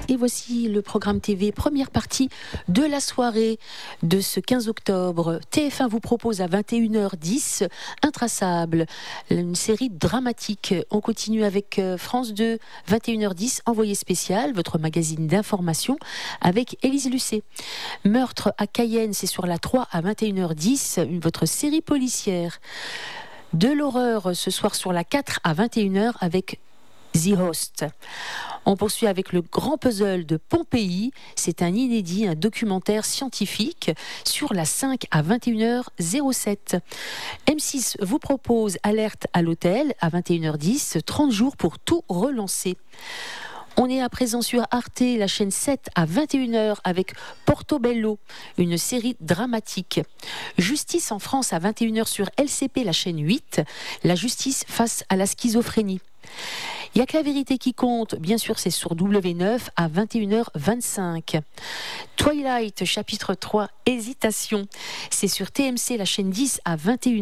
Et voici le programme TV, première partie de la soirée de ce 15 octobre. TF1 vous propose à 21h10 Intraçable, une série dramatique. On continue avec France 2, 21h10, Envoyé spécial, votre magazine d'information avec Élise Lucet. Meurtre à Cayenne, c'est sur la 3 à 21h10, votre série policière. De l'horreur ce soir sur la 4 à 21h avec The Host. On poursuit avec le grand puzzle de Pompéi. C'est un inédit, un documentaire scientifique sur la 5 à 21h07. M6 vous propose Alerte à l'hôtel à 21h10, 30 jours pour tout relancer. On est à présent sur Arte, la chaîne 7 à 21h avec Portobello, une série dramatique. Justice en France à 21h sur LCP, la chaîne 8, la justice face à la schizophrénie. Il n'y a que la vérité qui compte, bien sûr c'est sur W9 à 21h25. Twilight, chapitre 3, Hésitation, c'est sur TMC, la chaîne 10 à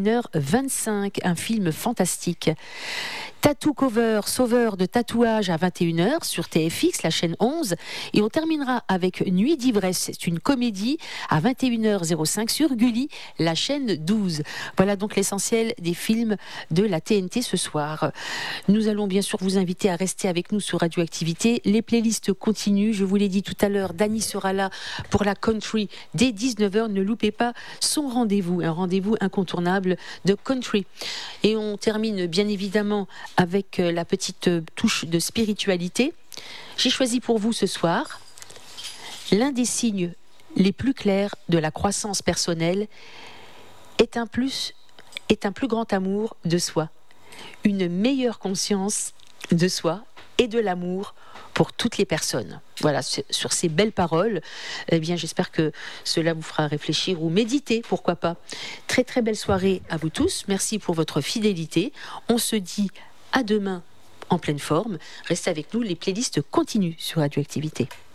21h25, un film fantastique. Tattoo Cover, sauveur de tatouage à 21h sur TFX, la chaîne 11. Et on terminera avec Nuit d'ivresse, c'est une comédie à 21h05 sur Gulli, la chaîne 12. Voilà donc l'essentiel des films de la TNT ce soir. Nous allons bien sûr vous inviter à rester avec nous sur Radioactivité. Les playlists continuent. Je vous l'ai dit tout à l'heure, Dany sera là pour la country dès 19h. Ne loupez pas son rendez-vous, un rendez-vous incontournable de country. Et on termine bien évidemment avec la petite touche de spiritualité. J'ai choisi pour vous ce soir l'un des signes les plus clairs de la croissance personnelle est un plus grand amour de soi, une meilleure conscience de soi et de l'amour pour toutes les personnes. Voilà, sur ces belles paroles, eh bien, j'espère que cela vous fera réfléchir ou méditer, pourquoi pas. Très très belle soirée à vous tous. Merci pour votre fidélité. On se dit à demain en pleine forme. Restez avec nous, les playlists continuent sur Radioactivité.